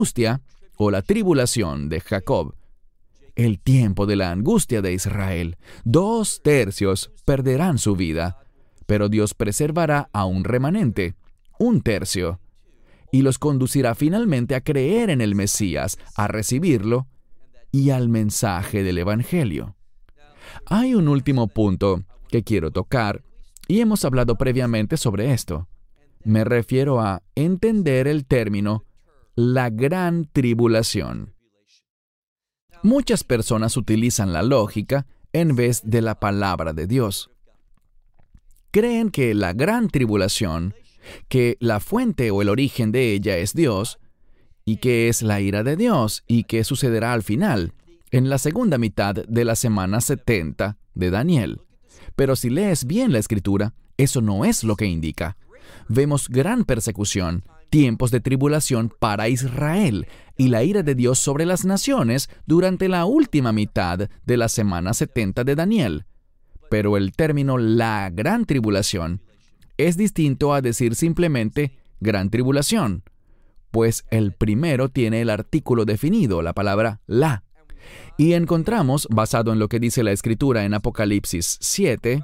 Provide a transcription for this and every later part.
angustia o la tribulación de Jacob. El tiempo de la angustia de Israel. 2/3 perderán su vida, pero Dios preservará a un remanente, 1/3, y los conducirá finalmente a creer en el Mesías, a recibirlo y al mensaje del Evangelio. Hay un último punto que quiero tocar, y hemos hablado previamente sobre esto. Me refiero a entender el término la gran tribulación. Muchas personas utilizan la lógica en vez de la palabra de Dios. Creen que la gran tribulación, que la fuente o el origen de ella es Dios, y que es la ira de Dios, y que sucederá al final, en la segunda mitad de la semana 70 de Daniel. Pero si lees bien la Escritura, eso no es lo que indica. Vemos gran persecución, tiempos de tribulación para Israel y la ira de Dios sobre las naciones durante la última mitad de la semana 70 de Daniel. Pero el término la gran tribulación es distinto a decir simplemente gran tribulación, pues el primero tiene el artículo definido, la palabra la. Y encontramos, basado en lo que dice la Escritura en Apocalipsis 7,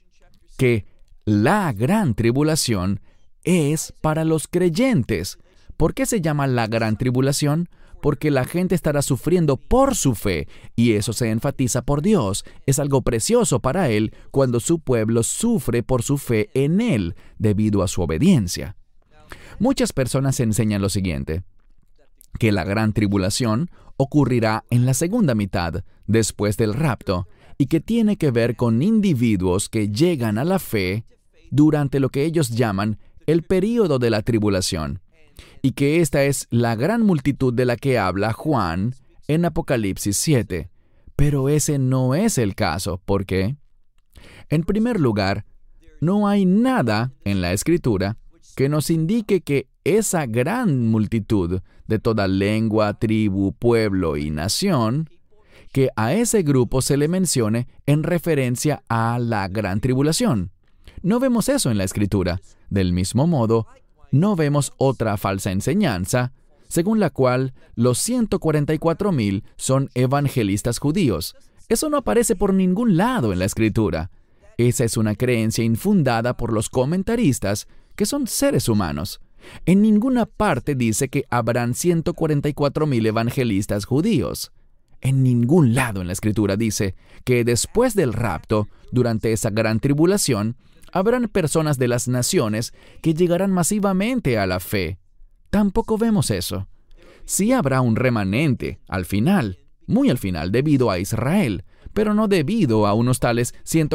que la gran tribulación es para los creyentes. ¿Por qué se llama la gran tribulación? Porque la gente estará sufriendo por su fe, y eso se enfatiza por Dios. Es algo precioso para Él cuando su pueblo sufre por su fe en Él, debido a su obediencia. Muchas personas enseñan lo siguiente, que la gran tribulación ocurrirá en la segunda mitad, después del rapto, y que tiene que ver con individuos que llegan a la fe durante lo que ellos llaman el período de la tribulación, y que esta es la gran multitud de la que habla Juan en Apocalipsis 7. Pero ese no es el caso. ¿Por qué? En primer lugar, no hay nada en la Escritura que nos indique que esa gran multitud de toda lengua, tribu, pueblo y nación, que a ese grupo se le mencione en referencia a la gran tribulación. No vemos eso en la Escritura. Del mismo modo, no vemos otra falsa enseñanza, según la cual los 144,000 son evangelistas judíos. Eso no aparece por ningún lado en la Escritura. Esa es una creencia infundada por los comentaristas, que son seres humanos. En ninguna parte dice que habrán 144,000 evangelistas judíos. En ningún lado en la Escritura dice que después del rapto, durante esa gran tribulación, habrán personas de las naciones que llegarán masivamente a la fe. Tampoco vemos eso. Sí habrá un remanente al final, muy al final, debido a Israel, pero no debido a unos tales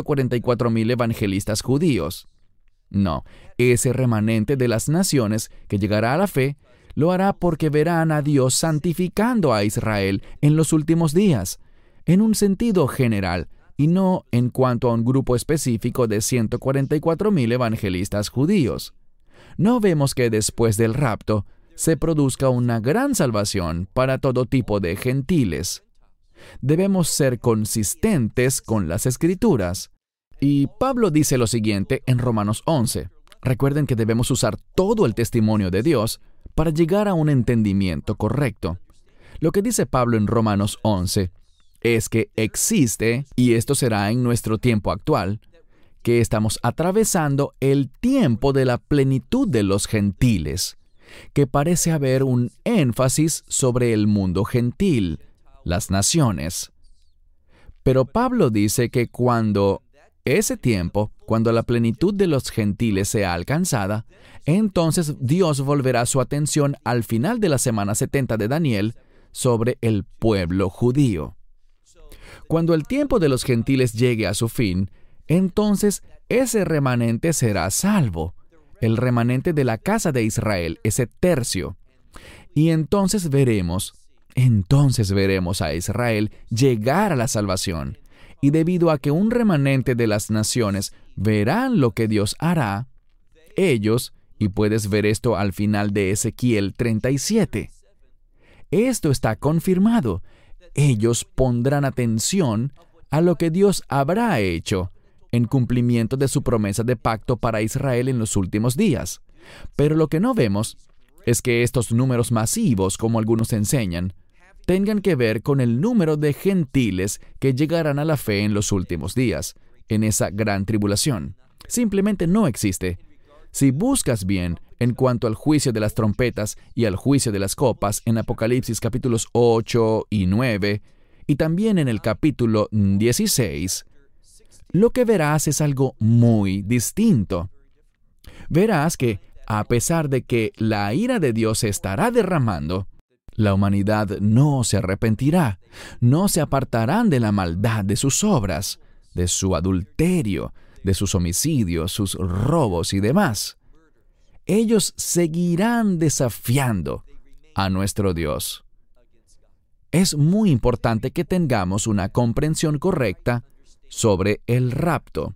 144,000 evangelistas judíos. No, ese remanente de las naciones que llegará a la fe lo hará porque verán a Dios santificando a Israel en los últimos días, en un sentido general, y no en cuanto a un grupo específico de 144,000 evangelistas judíos. No vemos que después del rapto se produzca una gran salvación para todo tipo de gentiles. Debemos ser consistentes con las Escrituras. Y Pablo dice lo siguiente en Romanos 11. Recuerden que debemos usar todo el testimonio de Dios para llegar a un entendimiento correcto. Lo que dice Pablo en Romanos 11 es que existe, y esto será en nuestro tiempo actual, que estamos atravesando el tiempo de la plenitud de los gentiles, que parece haber un énfasis sobre el mundo gentil, las naciones. Pero Pablo dice que cuando ese tiempo, cuando la plenitud de los gentiles sea alcanzada, entonces Dios volverá su atención al final de la semana 70 de Daniel sobre el pueblo judío. Cuando el tiempo de los gentiles llegue a su fin, entonces ese remanente será salvo, el remanente de la casa de Israel, ese tercio. Y entonces veremos a Israel llegar a la salvación. Y debido a que un remanente de las naciones verán lo que Dios hará, ellos, y puedes ver esto al final de Ezequiel 37, esto está confirmado. Ellos pondrán atención a lo que Dios habrá hecho en cumplimiento de su promesa de pacto para Israel en los últimos días. Pero lo que no vemos es que estos números masivos, como algunos enseñan, tengan que ver con el número de gentiles que llegarán a la fe en los últimos días, en esa gran tribulación. Simplemente no existe. Si buscas bien en cuanto al juicio de las trompetas y al juicio de las copas en Apocalipsis capítulos 8 y 9, y también en el capítulo 16, lo que verás es algo muy distinto. Verás que, a pesar de que la ira de Dios se estará derramando, la humanidad no se arrepentirá, no se apartarán de la maldad de sus obras, de su adulterio, de sus homicidios, sus robos y demás. Ellos seguirán desafiando a nuestro Dios. Es muy importante que tengamos una comprensión correcta sobre el rapto.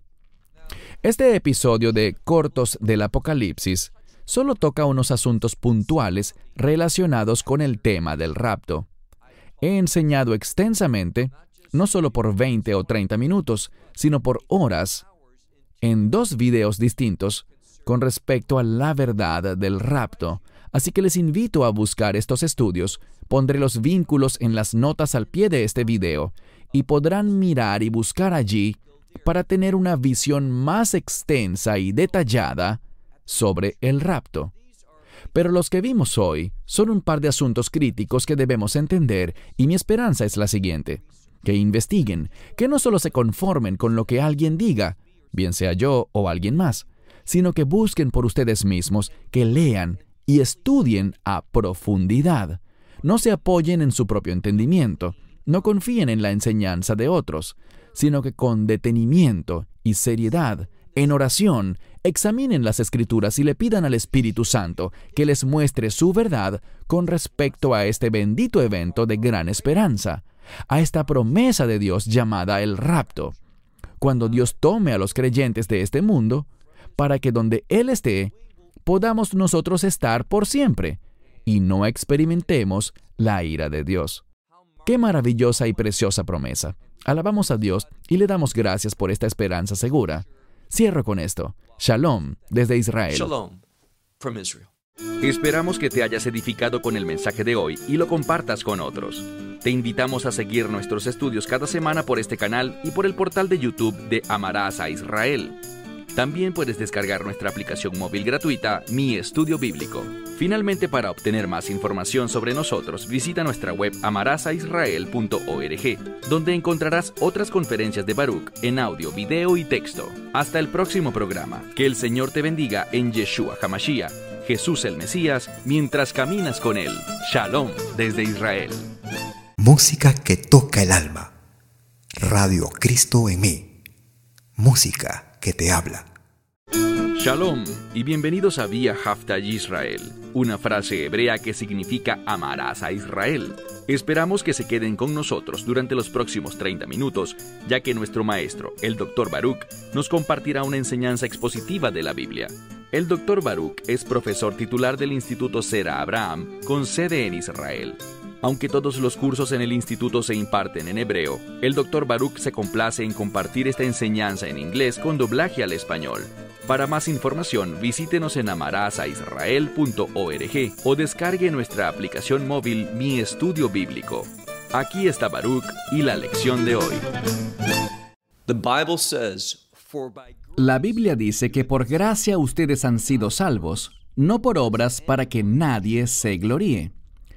Este episodio de Cortos del Apocalipsis solo toca unos asuntos puntuales relacionados con el tema del rapto. He enseñado extensamente, no solo por 20 o 30 minutos, sino por horas, en 2 videos distintos, con respecto a la verdad del rapto. Así que les invito a buscar estos estudios. Pondré los vínculos en las notas al pie de este video, y podrán mirar y buscar allí para tener una visión más extensa y detallada sobre el rapto. Pero los que vimos hoy son un par de asuntos críticos que debemos entender, y mi esperanza es la siguiente: que investiguen, que no solo se conformen con lo que alguien diga, bien sea yo o alguien más, sino que busquen por ustedes mismos, que lean y estudien a profundidad. No se apoyen en su propio entendimiento, no confíen en la enseñanza de otros, sino que con detenimiento y seriedad, en oración, examinen las Escrituras y le pidan al Espíritu Santo que les muestre su verdad con respecto a este bendito evento de gran esperanza, a esta promesa de Dios llamada el rapto, cuando Dios tome a los creyentes de este mundo, para que donde Él esté, podamos nosotros estar por siempre, y no experimentemos la ira de Dios. ¡Qué maravillosa y preciosa promesa! Alabamos a Dios y le damos gracias por esta esperanza segura. Cierro con esto. Shalom, desde Israel. Shalom from Israel. Esperamos que te hayas edificado con el mensaje de hoy y lo compartas con otros. Te invitamos a seguir nuestros estudios cada semana por este canal y por el portal de YouTube de Amarás a Israel. También puedes descargar nuestra aplicación móvil gratuita, Mi Estudio Bíblico. Finalmente, para obtener más información sobre nosotros, visita nuestra web amarasaisrael.org, donde encontrarás otras conferencias de Baruch en audio, video y texto. Hasta el próximo programa. Que el Señor te bendiga en Yeshua HaMashiach, Jesús el Mesías, mientras caminas con Él. Shalom desde Israel. Música que toca el alma. Radio Cristo en mí. Música que te habla. Shalom y bienvenidos a Vía Hafta Yisrael, una frase hebrea que significa amarás a Israel. Esperamos que se queden con nosotros durante los próximos 30 minutos, ya que nuestro maestro, el Dr. Baruch, nos compartirá una enseñanza expositiva de la Biblia. El Dr. Baruch es profesor titular del Instituto Sera Abraham, con sede en Israel. Aunque todos los cursos en el instituto se imparten en hebreo, el Dr. Baruch se complace en compartir esta enseñanza en inglés con doblaje al español. Para más información, visítenos en amarasaisrael.org o descargue nuestra aplicación móvil Mi Estudio Bíblico. Aquí está Baruch y la lección de hoy. The Bible says, "For by La Biblia dice que por gracia ustedes han sido salvos, no por obras para que nadie se gloríe.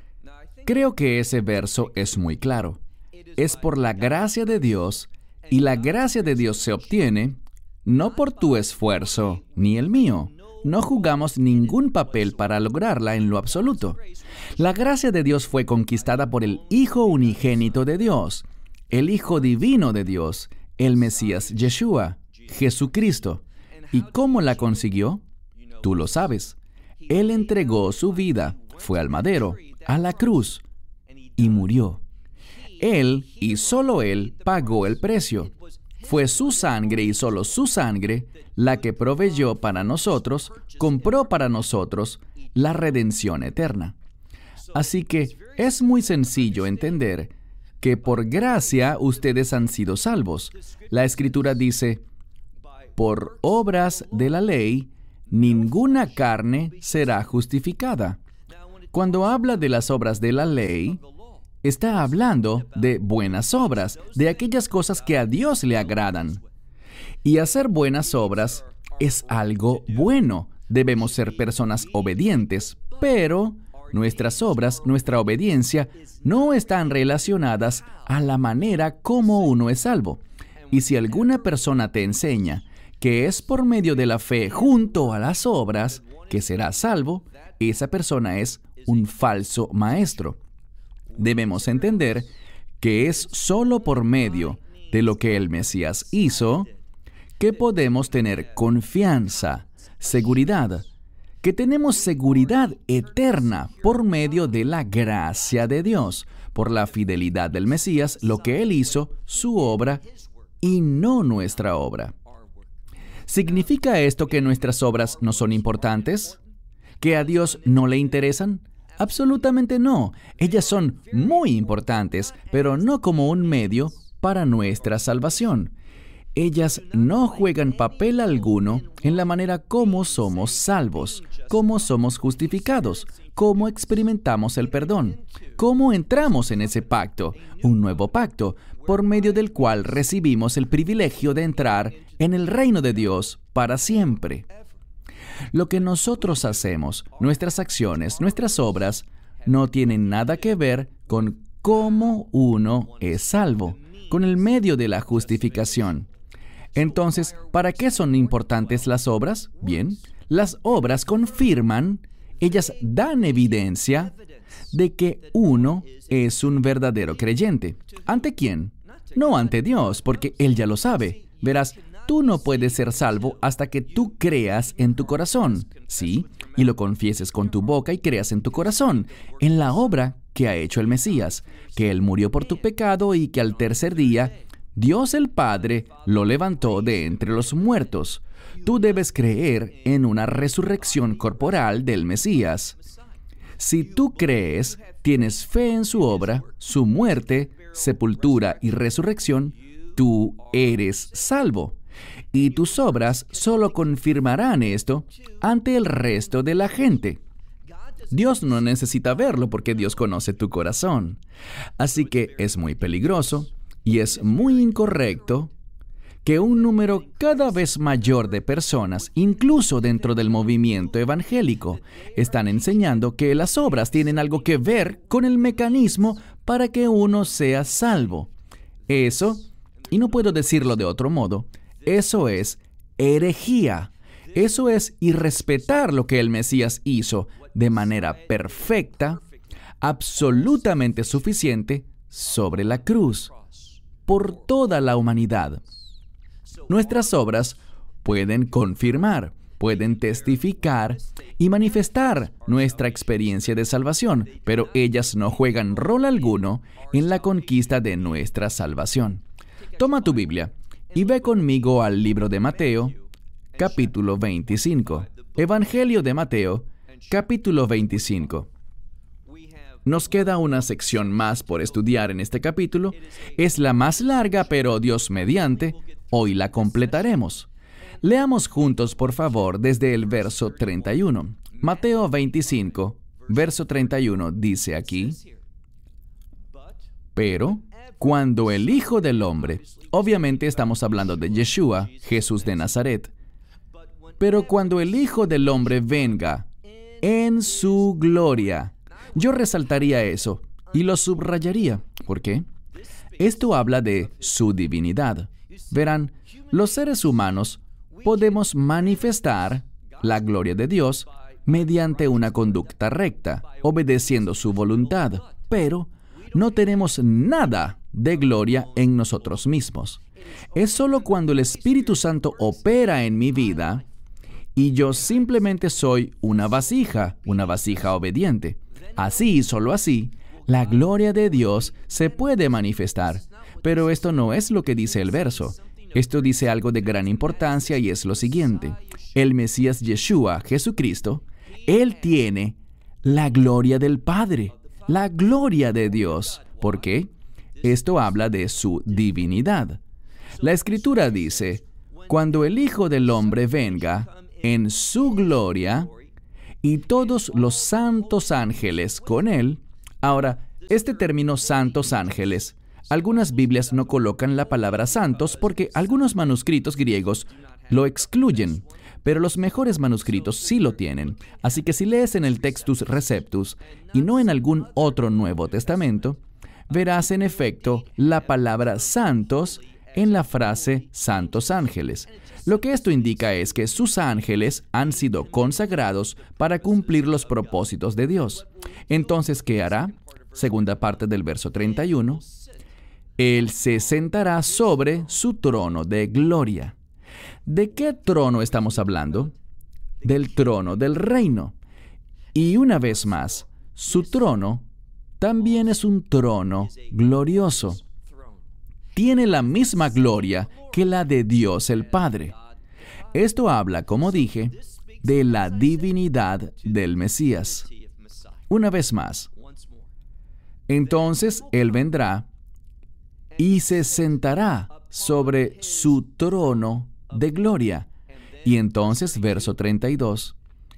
Creo que ese verso es muy claro. Es por la gracia de Dios, y la gracia de Dios se obtiene no por tu esfuerzo ni el mío. No jugamos ningún papel para lograrla en lo absoluto. La gracia de Dios fue conquistada por el Hijo unigénito de Dios, el Hijo divino de Dios, el Mesías Yeshua, Jesucristo. ¿Y cómo la consiguió? Tú lo sabes. Él entregó su vida, fue al madero, a la cruz, y murió. Él, y solo Él, pagó el precio. Fue su sangre y solo su sangre la que proveyó para nosotros, compró para nosotros la redención eterna. Así que es muy sencillo entender que por gracia ustedes han sido salvos. La Escritura dice, por obras de la ley, ninguna carne será justificada. Cuando habla de las obras de la ley, está hablando de buenas obras, de aquellas cosas que a Dios le agradan. Y hacer buenas obras es algo bueno. Debemos ser personas obedientes, pero nuestras obras, nuestra obediencia, no están relacionadas a la manera como uno es salvo. Y si alguna persona te enseña que es por medio de la fe junto a las obras que será salvo, esa persona es un falso maestro. Debemos entender que es solo por medio de lo que el Mesías hizo que podemos tener confianza, seguridad, que tenemos seguridad eterna por medio de la gracia de Dios, por la fidelidad del Mesías, lo que Él hizo, su obra, y no nuestra obra. ¿Significa esto que nuestras obras no son importantes? ¿Que a Dios no le interesan? Absolutamente no. Ellas son muy importantes, pero no como un medio para nuestra salvación. Ellas no juegan papel alguno en la manera como somos salvos, cómo somos justificados, cómo experimentamos el perdón, cómo entramos en ese pacto, un nuevo pacto, por medio del cual recibimos el privilegio de entrar en el reino de Dios para siempre. Lo que nosotros hacemos, nuestras acciones, nuestras obras, no tienen nada que ver con cómo uno es salvo, con el medio de la justificación. Entonces, ¿para qué son importantes las obras? Bien, las obras confirman, ellas dan evidencia de que uno es un verdadero creyente. ¿Ante quién? No ante Dios, porque Él ya lo sabe. Verás, tú no puedes ser salvo hasta que tú creas en tu corazón, ¿sí? Y lo confieses con tu boca y creas en tu corazón, en la obra que ha hecho el Mesías, que Él murió por tu pecado y que al tercer día Dios el Padre lo levantó de entre los muertos. Tú debes creer en una resurrección corporal del Mesías. Si tú crees, tienes fe en su obra, su muerte, sepultura y resurrección, tú eres salvo. Y tus obras solo confirmarán esto ante el resto de la gente. Dios no necesita verlo porque Dios conoce tu corazón. Así que es muy peligroso y es muy incorrecto que un número cada vez mayor de personas, incluso dentro del movimiento evangélico, están enseñando que las obras tienen algo que ver con el mecanismo para que uno sea salvo. Eso, y no puedo decirlo de otro modo, eso es herejía. Eso es irrespetar lo que el Mesías hizo de manera perfecta, absolutamente suficiente, sobre la cruz, por toda la humanidad. Nuestras obras pueden confirmar, pueden testificar y manifestar nuestra experiencia de salvación, pero ellas no juegan rol alguno en la conquista de nuestra salvación. Toma tu Biblia y ve conmigo al libro de Mateo, capítulo 25. Evangelio de Mateo, capítulo 25. Nos queda una sección más por estudiar en este capítulo. Es la más larga, pero Dios mediante, hoy la completaremos. Leamos juntos, por favor, desde el verso 31. Mateo 25, verso 31 dice aquí: Pero cuando el Hijo del Hombre, obviamente estamos hablando de Yeshua, Jesús de Nazaret, pero cuando el Hijo del Hombre venga en su gloria, yo resaltaría eso y lo subrayaría. ¿Por qué? Esto habla de su divinidad. Verán, los seres humanos podemos manifestar la gloria de Dios mediante una conducta recta, obedeciendo su voluntad, pero no tenemos nada de gloria en nosotros mismos. Es solo cuando el Espíritu Santo opera en mi vida y yo simplemente soy una vasija obediente. Así, solo así, la gloria de Dios se puede manifestar. Pero esto no es lo que dice el verso. Esto dice algo de gran importancia y es lo siguiente. El Mesías Yeshua, Jesucristo, Él tiene la gloria del Padre, la gloria de Dios. ¿Por qué? Esto habla de su divinidad. La Escritura dice, cuando el Hijo del Hombre venga en su gloria, y todos los santos ángeles con él. Ahora, este término santos ángeles, algunas Biblias no colocan la palabra santos porque algunos manuscritos griegos lo excluyen, pero los mejores manuscritos sí lo tienen. Así que si lees en el Textus Receptus y no en algún otro Nuevo Testamento, verás en efecto la palabra santos en la frase santos ángeles. Lo que esto indica es que sus ángeles han sido consagrados para cumplir los propósitos de Dios. Entonces, ¿qué hará? Segunda parte del verso 31. Él se sentará sobre su trono de gloria. ¿De qué trono estamos hablando? Del trono del reino. Y una vez más, su trono también es un trono glorioso. Tiene la misma gloria que la de Dios el Padre. Esto habla, como dije, de la divinidad del Mesías. Una vez más. Entonces Él vendrá y se sentará sobre su trono de gloria. Y entonces, verso 32,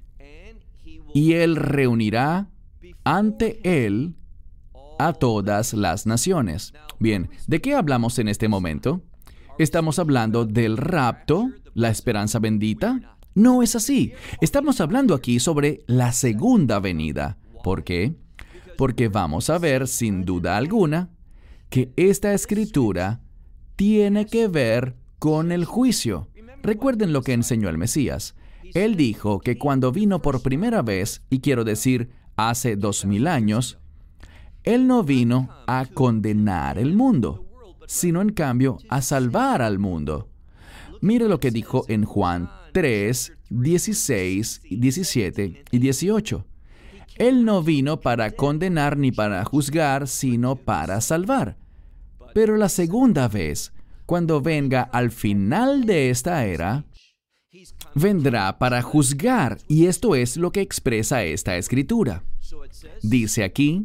y Él reunirá ante Él a todas las naciones. Bien, ¿de qué hablamos en este momento? ¿Estamos hablando del rapto, la esperanza bendita? No es así. Estamos hablando aquí sobre la segunda venida. ¿Por qué? Porque vamos a ver, sin duda alguna, que esta escritura tiene que ver con el juicio. Recuerden lo que enseñó el Mesías. Él dijo que cuando vino por primera vez, y quiero decir, hace 2000 años, Él no vino a condenar el mundo, sino en cambio a salvar al mundo. Mire lo que dijo en Juan 3, 16, 17 y 18. Él no vino para condenar ni para juzgar, sino para salvar. Pero la segunda vez, cuando venga al final de esta era, vendrá para juzgar, y esto es lo que expresa esta escritura. Dice aquí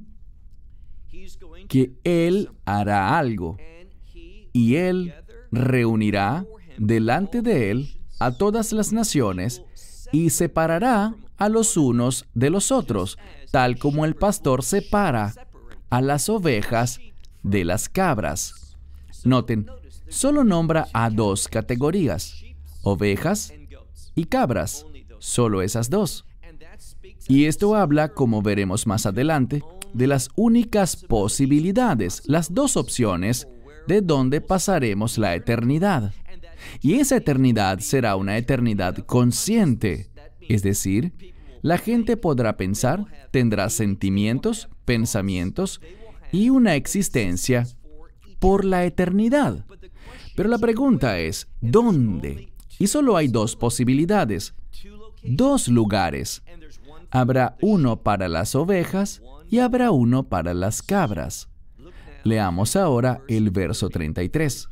que Él hará algo, y Él reunirá delante de Él a todas las naciones y separará a los unos de los otros, tal como el pastor separa a las ovejas de las cabras. Noten, solo nombra a dos categorías, ovejas y cabras, solo esas dos. Y esto habla, como veremos más adelante, de las únicas posibilidades, las dos opciones de donde pasaremos la eternidad. Y esa eternidad será una eternidad consciente, es decir, la gente podrá pensar, tendrá sentimientos, pensamientos y una existencia por la eternidad. Pero la pregunta es, ¿dónde? Y solo hay dos posibilidades, dos lugares. Habrá uno para las ovejas y habrá uno para las cabras. Leamos ahora el verso 33.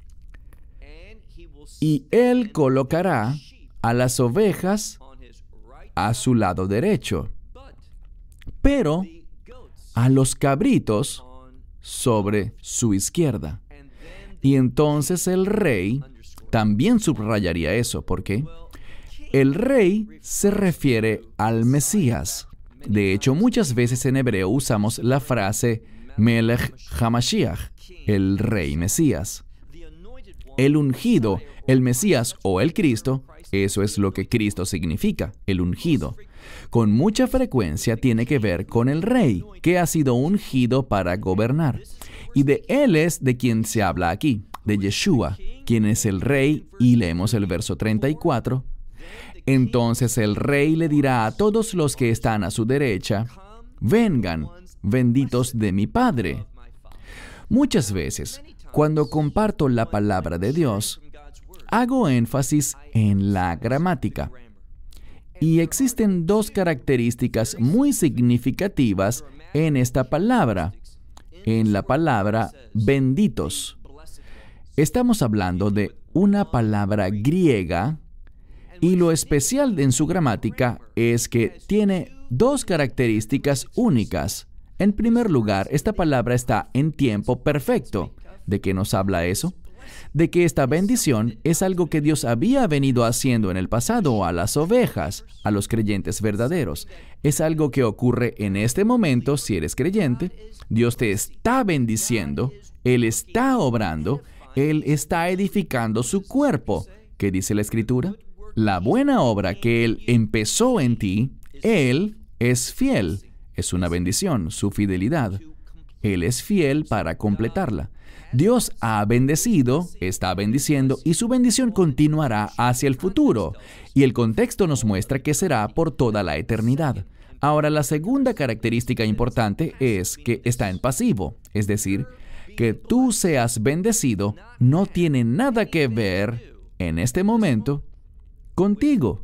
Y Él colocará a las ovejas a su lado derecho, pero a los cabritos sobre su izquierda. Y entonces el rey también subrayaría eso. ¿Por qué? El rey se refiere al Mesías. De hecho, muchas veces en hebreo usamos la frase Melech HaMashiach, el rey Mesías. El ungido, el Mesías o el Cristo, eso es lo que Cristo significa, el ungido. Con mucha frecuencia tiene que ver con el rey, que ha sido ungido para gobernar. Y de Él es de quien se habla aquí, de Yeshua, quien es el rey, y leemos el verso 34. Entonces el rey le dirá a todos los que están a su derecha, vengan, benditos de mi Padre. Muchas veces, cuando comparto la palabra de Dios, hago énfasis en la gramática. Y existen dos características muy significativas en esta palabra, en la palabra benditos. Estamos hablando de una palabra griega, y lo especial en su gramática es que tiene dos características únicas. En primer lugar, esta palabra está en tiempo perfecto. ¿De qué nos habla eso? de que esta bendición es algo que Dios había venido haciendo en el pasado a las ovejas, a los creyentes verdaderos. Es algo que ocurre en este momento si eres creyente. Dios te está bendiciendo, Él está obrando, Él está edificando su cuerpo. ¿Qué dice la Escritura? La buena obra que Él empezó en ti, Él es fiel. Es una bendición, su fidelidad. Él es fiel para completarla. Dios ha bendecido, está bendiciendo, y su bendición continuará hacia el futuro. Y el contexto nos muestra que será por toda la eternidad. Ahora, la segunda característica importante es que está en pasivo, es decir, que tú seas bendecido no tiene nada que ver, en este momento, contigo.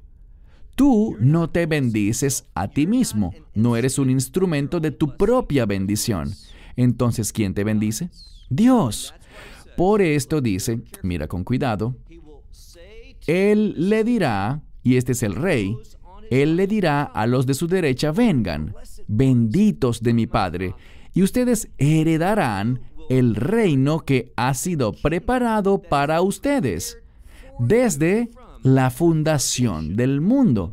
Tú no te bendices a ti mismo, no eres un instrumento de tu propia bendición. Entonces, ¿quién te bendice? Dios. Por esto dice, mira con cuidado, Él le dirá, y este es el rey, Él le dirá a los de su derecha, vengan, benditos de mi Padre, y ustedes heredarán el reino que ha sido preparado para ustedes desde la fundación del mundo.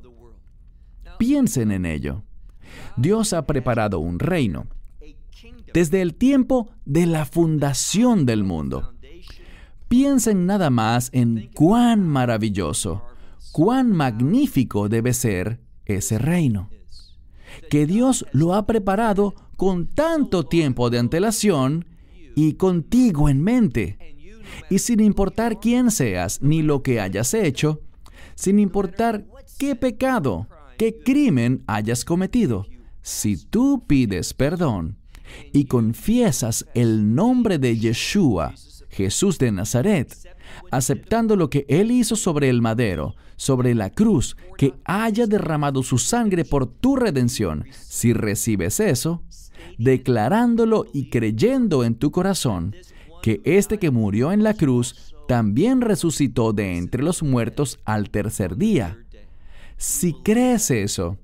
Piensen en ello. Dios ha preparado un reino desde el tiempo de la fundación del mundo. Piensen nada más en cuán maravilloso, cuán magnífico debe ser ese reino, que Dios lo ha preparado con tanto tiempo de antelación y contigo en mente. Y sin importar quién seas ni lo que hayas hecho, sin importar qué pecado, qué crimen hayas cometido, si tú pides perdón y confiesas el nombre de Yeshua, Jesús de Nazaret, aceptando lo que Él hizo sobre el madero, sobre la cruz, que haya derramado su sangre por tu redención, si recibes eso, declarándolo y creyendo en tu corazón, que este que murió en la cruz también resucitó de entre los muertos al tercer día. Si crees eso,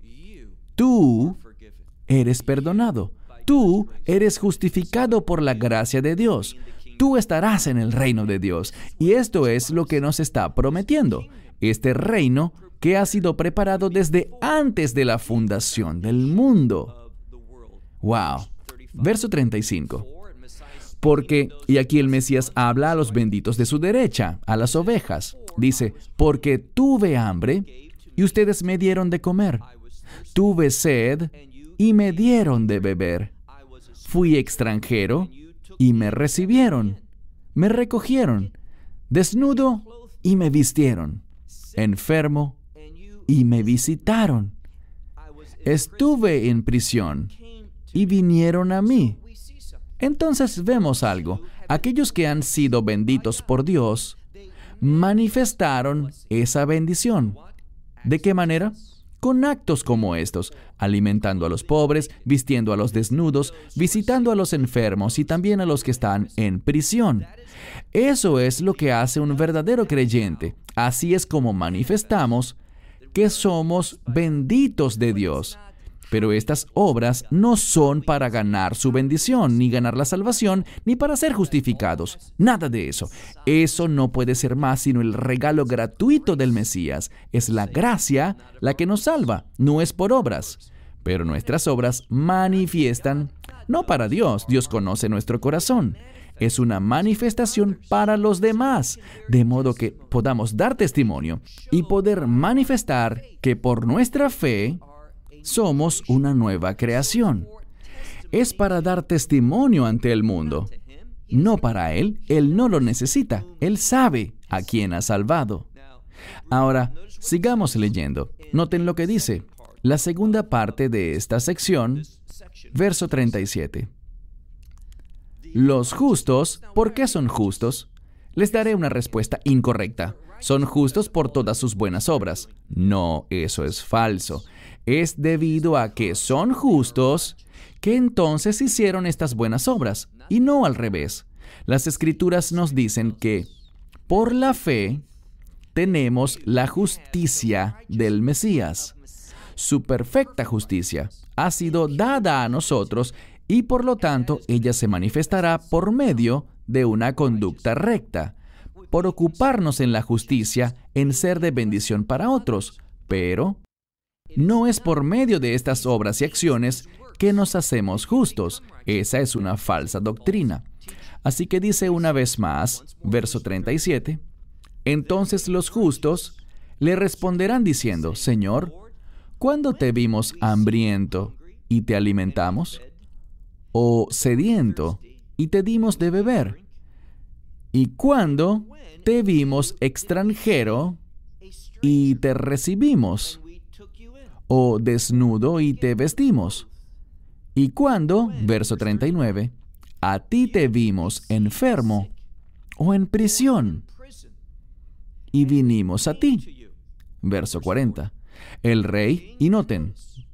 tú eres perdonado. Tú eres justificado por la gracia de Dios. Tú estarás en el reino de Dios. Y esto es lo que nos está prometiendo. Este reino que ha sido preparado desde antes de la fundación del mundo. ¡Wow! Verso 35. Porque, y aquí el Mesías habla a los benditos de su derecha, a las ovejas. Dice, porque tuve hambre y ustedes me dieron de comer. Tuve sed y me dieron de beber. Fui extranjero y me recibieron. Me recogieron. Desnudo y me vistieron. Enfermo y me visitaron. Estuve en prisión y vinieron a mí. Entonces vemos algo. Aquellos que han sido benditos por Dios manifestaron esa bendición. ¿De qué manera? Con actos como estos, alimentando a los pobres, vistiendo a los desnudos, visitando a los enfermos y también a los que están en prisión. Eso es lo que hace un verdadero creyente. Así es como manifestamos que somos benditos de Dios. Pero estas obras no son para ganar su bendición, ni ganar la salvación, ni para ser justificados. Nada de eso. Eso no puede ser más sino el regalo gratuito del Mesías. Es la gracia la que nos salva, no es por obras. Pero nuestras obras manifiestan, no para Dios, Dios conoce nuestro corazón. Es una manifestación para los demás, de modo que podamos dar testimonio y poder manifestar que por nuestra fe somos una nueva creación. Es para dar testimonio ante el mundo. No para Él. Él no lo necesita. Él sabe a quién ha salvado. Ahora, sigamos leyendo. Noten lo que dice. La segunda parte de esta sección, verso 37. Los justos, ¿por qué son justos? Les daré una respuesta incorrecta. Son justos por todas sus buenas obras. No, eso es falso. Es debido a que son justos que entonces hicieron estas buenas obras, y no al revés. Las Escrituras nos dicen que por la fe tenemos la justicia del Mesías. Su perfecta justicia ha sido dada a nosotros y por lo tanto ella se manifestará por medio de una conducta recta, por ocuparnos en la justicia, en ser de bendición para otros, pero no es por medio de estas obras y acciones que nos hacemos justos. Esa es una falsa doctrina. Así que dice una vez más, verso 37, entonces los justos le responderán diciendo, Señor, ¿cuándo te vimos hambriento y te alimentamos? ¿O sediento y te dimos de beber? ¿Y cuándo te vimos extranjero y te recibimos? ¿O desnudo y te vestimos? ¿Y cuándo, verso 39, a ti te vimos enfermo o en prisión y vinimos a ti? Verso 40. El rey, y noten,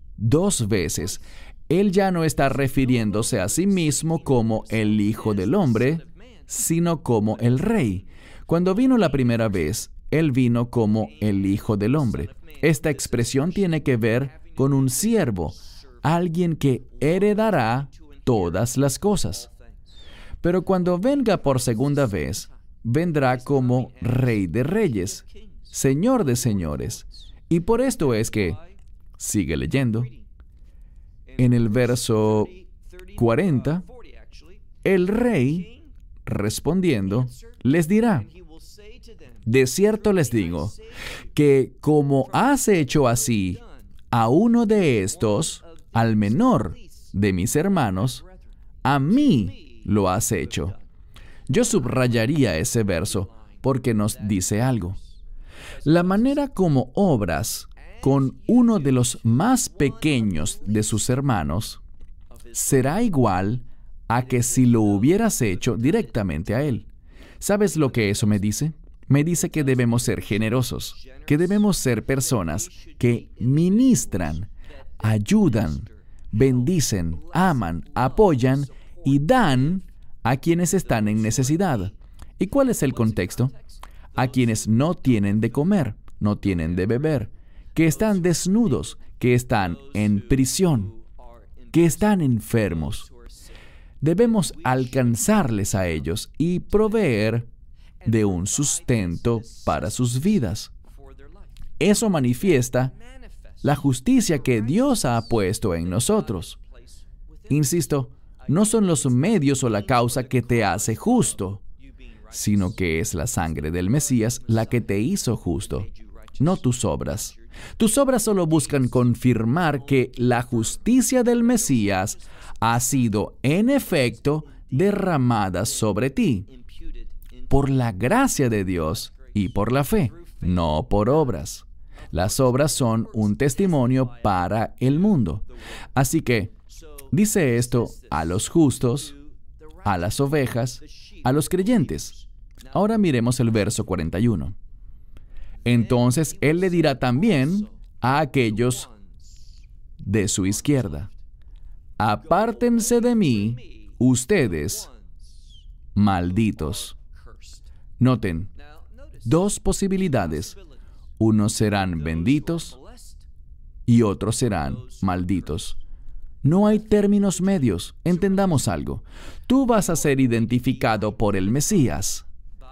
2 veces, él ya no está refiriéndose a sí mismo como el Hijo del Hombre, sino como el Rey. Cuando vino la primera vez, él vino como el Hijo del Hombre. Esta expresión tiene que ver con un siervo, alguien que heredará todas las cosas. Pero cuando venga por segunda vez, vendrá como Rey de Reyes, Señor de Señores. Y por esto es que, sigue leyendo, en el verso 40, el Rey, respondiendo, les dirá, de cierto les digo, que como has hecho así a uno de estos, al menor de mis hermanos, a mí lo has hecho. Yo subrayaría ese verso porque nos dice algo. La manera como obras con uno de los más pequeños de sus hermanos será igual a que si lo hubieras hecho directamente a él. ¿Sabes lo que eso me dice? Me dice que debemos ser generosos, que debemos ser personas que ministran, ayudan, bendicen, aman, apoyan y dan a quienes están en necesidad. ¿Y cuál es el contexto? A quienes no tienen de comer, no tienen de beber, que están desnudos, que están en prisión, que están enfermos. Debemos alcanzarles a ellos y proveer de un sustento para sus vidas. Eso manifiesta la justicia que Dios ha puesto en nosotros. Insisto, no son los medios o la causa que te hace justo, sino que es la sangre del Mesías la que te hizo justo, no tus obras. Tus obras solo buscan confirmar que la justicia del Mesías ha sido, en efecto, derramada sobre ti, por la gracia de Dios y por la fe, no por obras. Las obras son un testimonio para el mundo. Así que, dice esto a los justos, a las ovejas, a los creyentes. Ahora miremos el verso 41. Entonces Él le dirá también a aquellos de su izquierda, apártense de mí, ustedes, malditos. Noten, 2 posibilidades. Unos serán benditos y otros serán malditos. No hay términos medios. Entendamos algo. Tú vas a ser identificado por el Mesías.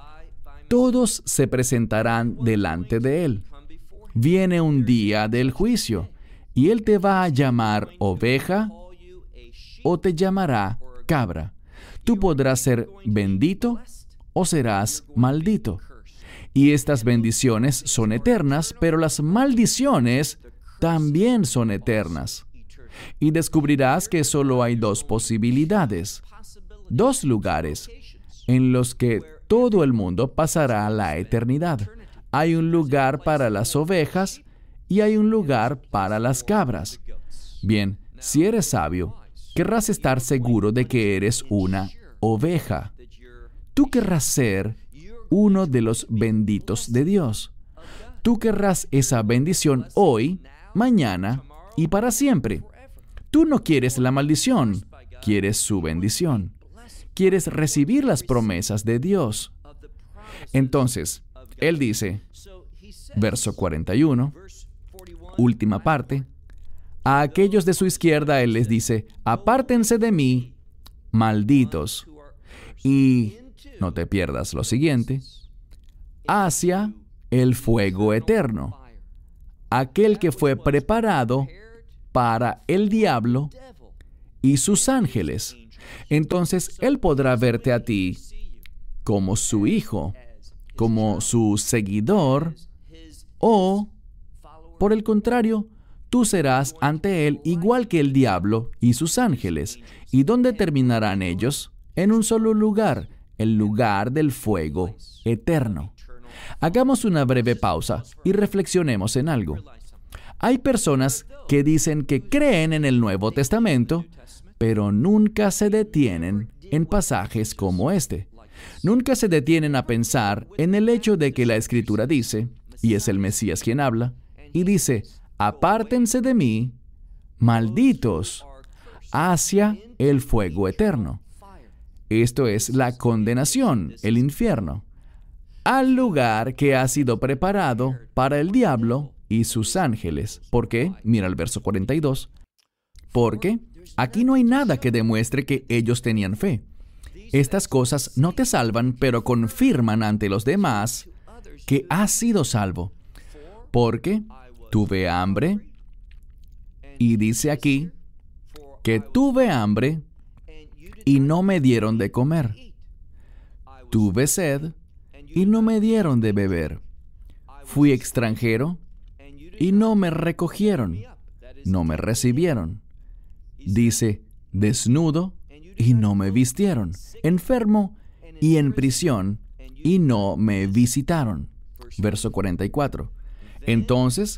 Todos se presentarán delante de Él. Viene un día del juicio y Él te va a llamar oveja o te llamará cabra. Tú podrás ser bendito o serás maldito. Y estas bendiciones son eternas, pero las maldiciones también son eternas. Y descubrirás que solo hay 2 posibilidades, 2 lugares en los que todo el mundo pasará la eternidad. Hay un lugar para las ovejas y hay un lugar para las cabras. Bien, si eres sabio, querrás estar seguro de que eres una oveja. Tú querrás ser uno de los benditos de Dios. Tú querrás esa bendición hoy, mañana y para siempre. Tú no quieres la maldición, quieres su bendición. Quieres recibir las promesas de Dios. Entonces, Él dice, verso 41, última parte, A aquellos de su izquierda Él les dice, apártense de mí, malditos. Y no te pierdas lo siguiente, hacia el fuego eterno, aquel que fue preparado para el diablo y sus ángeles. Entonces Él podrá verte a ti como su hijo, como su seguidor, o, por el contrario, tú serás ante Él igual que el diablo y sus ángeles. ¿Y dónde terminarán ellos? En un solo lugar, el lugar del fuego eterno. Hagamos una breve pausa y reflexionemos en algo. Hay personas que dicen que creen en el Nuevo Testamento, pero nunca se detienen en pasajes como este. Nunca se detienen a pensar en el hecho de que la Escritura dice, y es el Mesías quien habla, y dice, apártense de mí, malditos, hacia el fuego eterno. Esto es la condenación, el infierno, al lugar que ha sido preparado para el diablo y sus ángeles. ¿Por qué? Mira el verso 42. Porque aquí no hay nada que demuestre que ellos tenían fe. Estas cosas no te salvan, pero confirman ante los demás que has sido salvo. Porque tuve hambre, y dice aquí que tuve hambre y no me dieron de comer. Tuve sed y no me dieron de beber. Fui extranjero y no me recogieron, no me recibieron. Dice, desnudo y no me vistieron, enfermo y en prisión y no me visitaron. Verso 44. Entonces,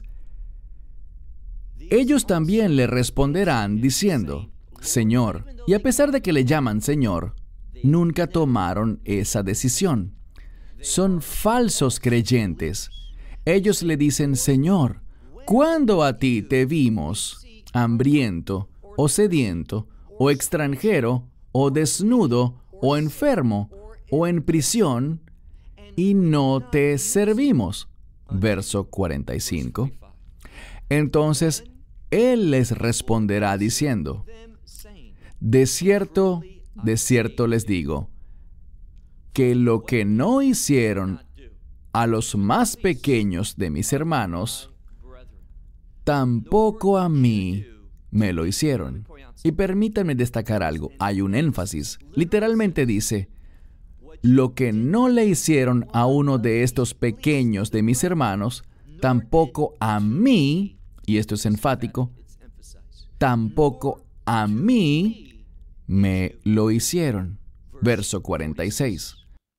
ellos también le responderán diciendo, Señor, y a pesar de que le llaman Señor, nunca tomaron esa decisión. Son falsos creyentes. Ellos le dicen, Señor, ¿cuándo a ti te vimos hambriento o sediento o extranjero o desnudo o enfermo o en prisión y no te servimos? Verso 45. Entonces, Él les responderá diciendo, de cierto les digo, que lo que no hicieron a los más pequeños de mis hermanos, tampoco a mí me lo hicieron. Y permítanme destacar algo, hay un énfasis. Literalmente dice, lo que no le hicieron a uno de estos pequeños de mis hermanos, tampoco a mí, y esto es enfático, tampoco a mí me lo hicieron. Verso 46.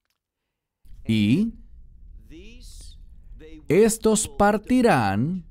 Y estos partirán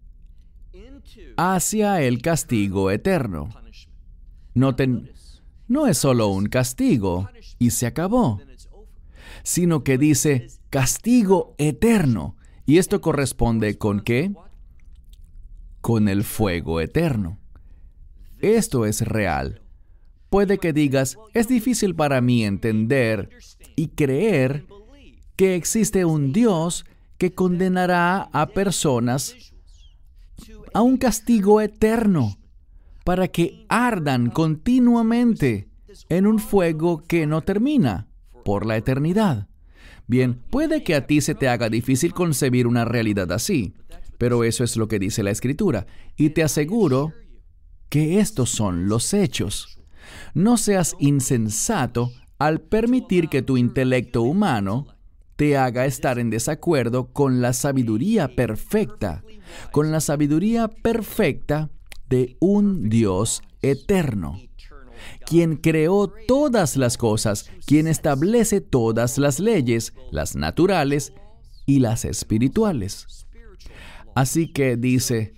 hacia el castigo eterno. Noten, no es solo un castigo y se acabó, sino que dice castigo eterno. ¿Y esto corresponde con qué? Con el fuego eterno. Esto es real. Puede que digas, es difícil para mí entender y creer que existe un Dios que condenará a personas a un castigo eterno para que ardan continuamente en un fuego que no termina por la eternidad. Bien, puede que a ti se te haga difícil concebir una realidad así, pero eso es lo que dice la Escritura, y te aseguro que estos son los hechos. No seas insensato al permitir que tu intelecto humano te haga estar en desacuerdo con la sabiduría perfecta, de un Dios eterno, quien creó todas las cosas, quien establece todas las leyes, las naturales y las espirituales. Así que dice,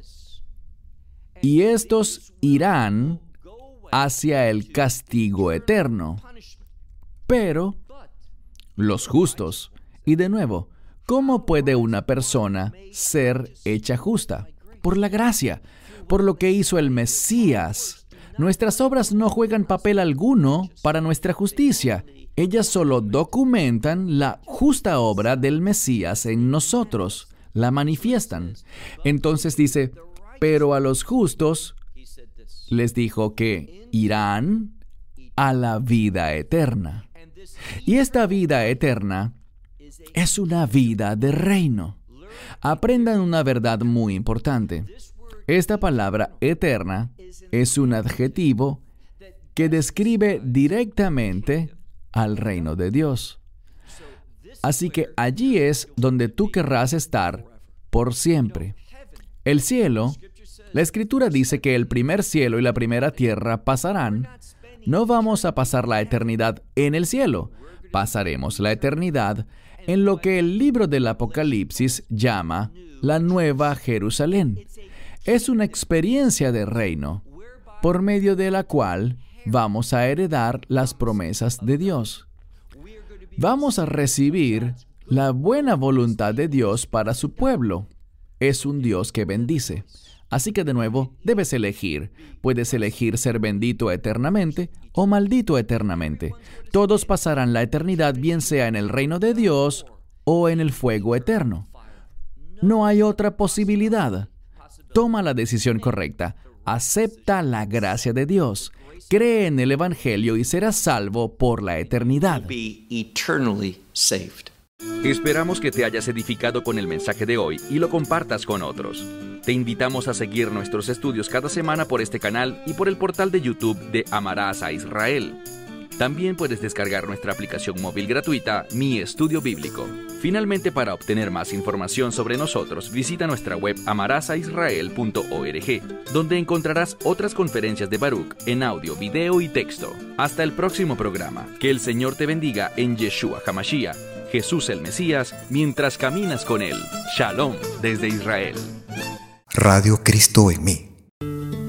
y estos irán hacia el castigo eterno, pero los justos. Y de nuevo, ¿cómo puede una persona ser hecha justa? Por la gracia, por lo que hizo el Mesías. Nuestras obras no juegan papel alguno para nuestra justicia. Ellas solo documentan la justa obra del Mesías en nosotros, la manifiestan. Entonces dice, Pero a los justos les dijo que irán a la vida eterna. Y esta vida eterna es una vida de reino. Aprendan una verdad muy importante. Esta palabra eterna es un adjetivo que describe directamente al reino de Dios. Así que allí es donde tú querrás estar por siempre. El cielo, la Escritura dice que el primer cielo y la primera tierra pasarán. No vamos a pasar la eternidad en el cielo. Pasaremos la eternidad en lo que el libro del Apocalipsis llama la Nueva Jerusalén. Es una experiencia de reino, por medio de la cual vamos a heredar las promesas de Dios. Vamos a recibir la buena voluntad de Dios para su pueblo. Es un Dios que bendice. Así que de nuevo, debes elegir. Puedes elegir ser bendito eternamente o maldito eternamente. Todos pasarán la eternidad, bien sea en el reino de Dios o en el fuego eterno. No hay otra posibilidad. Toma la decisión correcta. Acepta la gracia de Dios. Cree en el Evangelio y serás salvo por la eternidad. Be eternally saved. Esperamos que te hayas edificado con el mensaje de hoy y lo compartas con otros. Te invitamos a seguir nuestros estudios cada semana por este canal y por el portal de YouTube de Amarás a Israel. También puedes descargar nuestra aplicación móvil gratuita, Mi Estudio Bíblico. Finalmente, para obtener más información sobre nosotros, visita nuestra web amarasaisrael.org, donde encontrarás otras conferencias de Baruch en audio, video y texto. Hasta el próximo programa. Que el Señor te bendiga en Yeshua HaMashiach, Jesús el Mesías, mientras caminas con Él. Shalom desde Israel. Radio Cristo en mí.